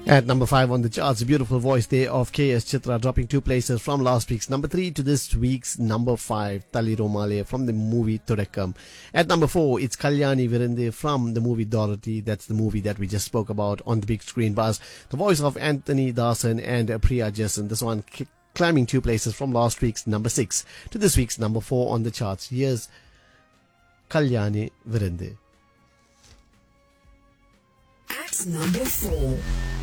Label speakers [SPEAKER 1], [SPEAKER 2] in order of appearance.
[SPEAKER 1] At number 5 on the charts, beautiful voice there of KS Chitra dropping 2 places from last week's number 3 to this week's number 5, Tali Romale from the movie Thudakkam. At number 4, it's Kalyani Virinde from the movie Dorothy. That's the movie that we just spoke about on the big screen buzz. The voice of Anthony Dawson and Priya Jason. This one climbing 2 places from last week's number 6 to this week's number 4 on the charts. Here's Kalyani Virinde.
[SPEAKER 2] At number 4.